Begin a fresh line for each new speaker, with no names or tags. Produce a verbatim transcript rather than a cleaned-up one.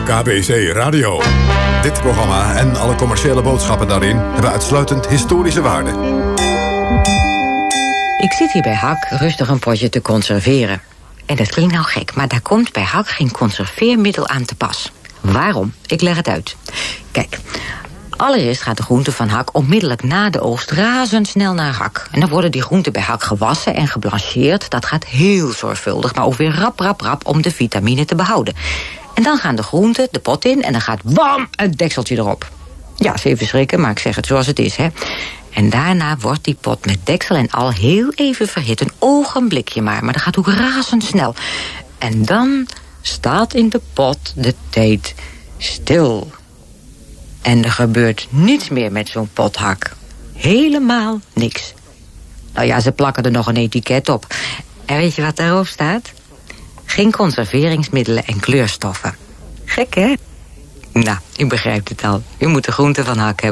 K B C Radio. Dit programma en alle commerciële boodschappen daarin hebben uitsluitend historische waarde.
Ik zit hier bij Hak rustig een potje te conserveren. En dat klinkt nou gek, maar daar komt bij Hak geen conserveermiddel aan te pas. Waarom? Ik leg het uit. Kijk, allereerst gaat de groente van Hak onmiddellijk na de oogst razendsnel naar Hak. En dan worden die groenten bij Hak gewassen en geblancheerd. Dat gaat heel zorgvuldig, maar ook weer rap, rap, rap om de vitamine te behouden. En dan gaan de groenten de pot in en dan gaat bam, het dekseltje erop. Ja, is even schrikken, maar ik zeg het zoals het is, hè. En daarna wordt die pot met deksel en al heel even verhit. Een ogenblikje maar, maar dat gaat ook razendsnel. En dan staat in de pot de tijd stil. En er gebeurt niets meer met zo'n pot Hak. Helemaal niks. Nou ja, ze plakken er nog een etiket op. En weet je wat daarop staat? Geen conserveringsmiddelen en kleurstoffen. Gek, hè? Nou, u begrijpt het al. U moet de groente van Hak hebben.